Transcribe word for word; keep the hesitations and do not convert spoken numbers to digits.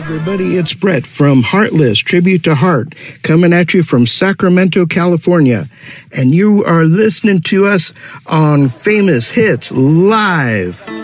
Everybody, it's Brett from Heartless, Tribute to Heart, coming at you from Sacramento, California. And you are listening to us on Famous Hits Live.